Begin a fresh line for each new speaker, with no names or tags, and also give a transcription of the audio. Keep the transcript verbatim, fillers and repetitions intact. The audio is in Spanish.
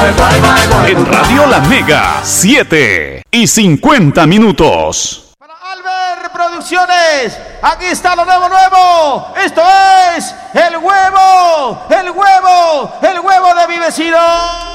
En Radio La Mega, siete y cincuenta minutos.
Para Albert Producciones, aquí está lo nuevo nuevo. Esto es el huevo, el huevo, el huevo de mi vecino.